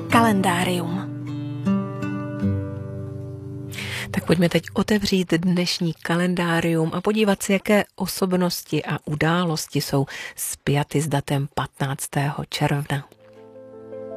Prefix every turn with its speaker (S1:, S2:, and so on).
S1: Kalendárium. Tak pojďme teď otevřít dnešní kalendárium a podívat se, jaké osobnosti a události jsou spjaty s datem 15. června.